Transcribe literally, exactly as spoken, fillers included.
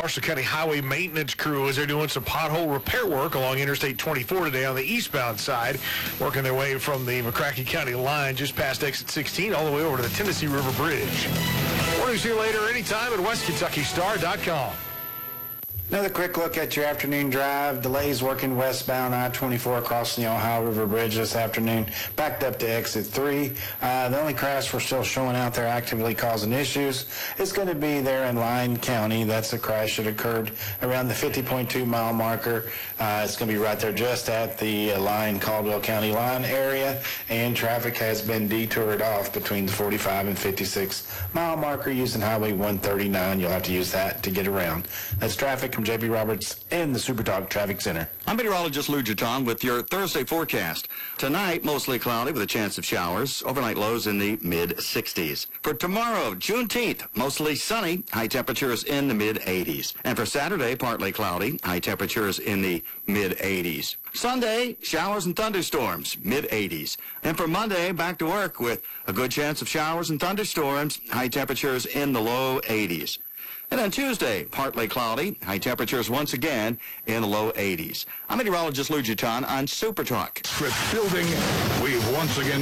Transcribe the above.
Marshall County Highway Maintenance Crew as they're doing some pothole repair work along Interstate twenty-four today on the eastbound side, working their way from the McCracken County line just past exit sixteen all the way over to the Tennessee River Bridge. Warnings here later anytime at west kentucky star dot com. Another quick look at your afternoon drive. Delays working westbound I twenty-four across the Ohio River Bridge this afternoon. Backed up to exit three. Uh, the only crash we're still showing out there actively causing issues is going to be there in Lyon County. That's a crash that occurred around the fifty point two mile marker. Uh, it's going to be right there just at the uh, Lyon Caldwell County line area. And traffic has been detoured off between the forty-five and fifty-six mile marker using Highway one thirty-nine. You'll have to use that to get around. That's traffic from J B Roberts and the SuperTalk Traffic Center. I'm meteorologist Lou Jeton with your Thursday forecast. Tonight, mostly cloudy with a chance of showers. Overnight lows in the mid sixties. For tomorrow, Juneteenth, mostly sunny. High temperatures in the mid eighties. And for Saturday, partly cloudy. High temperatures in the mid eighties. Sunday, showers and thunderstorms, mid eighties. And for Monday, back to work with a good chance of showers and thunderstorms. High temperatures in the low eighties. And on Tuesday, partly cloudy, high temperatures once again in the low eighties. I'm meteorologist Lou Jeton on SuperTalk. With building, we've once again